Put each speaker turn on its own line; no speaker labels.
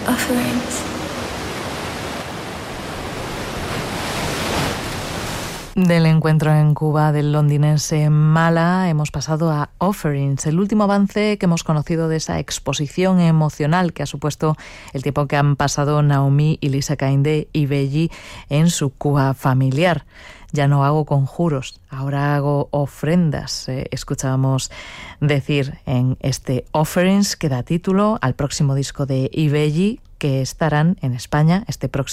Offerings.
Del encuentro en Cuba del londinense Mala hemos pasado a Offerings, el último avance que hemos conocido de esa exposición emocional que ha supuesto el tiempo que han pasado Naomi y Lisa Kainde y Belli en su Cuba familiar. Ya no hago conjuros, ahora hago ofrendas, escuchábamos decir en este Offerings, que da título al próximo disco de Ibelli, que estarán en España este próximo